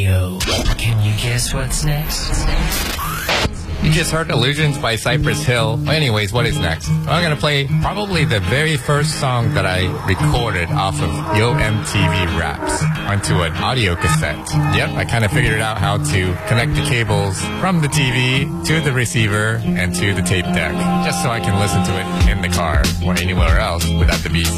Radio. Can you guess what's next? You just heard Illusions by Cypress Hill. Anyways, what is next? I'm going to play probably the very first song that I recorded off of Yo MTV Raps onto an audio cassette. Yep, I kind of figured out how to connect the cables from the TV to the receiver and to the tape deck, just so I can listen to it in the car or anywhere else without the BC.